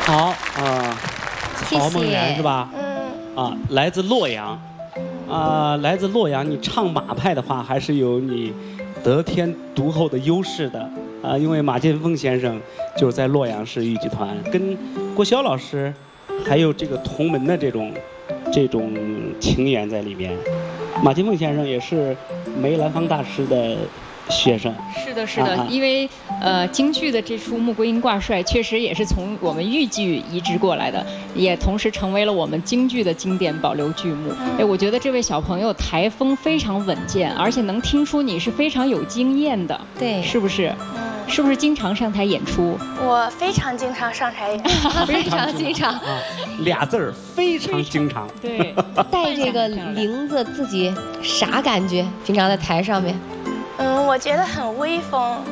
好啊，曹梦然是吧？啊，来自洛阳，来自洛阳，你唱马派的话，还是有你得天独厚的优势的啊，因为马建凤先生就是在洛阳市豫剧团，跟郭霄老师还有这个同门的这种情缘在里边。马建凤先生也是梅兰芳大师的学生。 是的，是的，因为京剧的这出《穆桂英挂帅》确实也是从我们豫剧移植过来的，也同时成为了我们京剧的经典保留剧目。哎，我觉得这位小朋友台风非常稳健，而且能听出你是非常有经验的， 对， 是不是？是不是经常上台演出？ 我非常经常上台演， 非常经常啊，俩字儿非常经常。 对， 带这个铃子自己啥感觉？平常在台上面？ 我觉得很威风。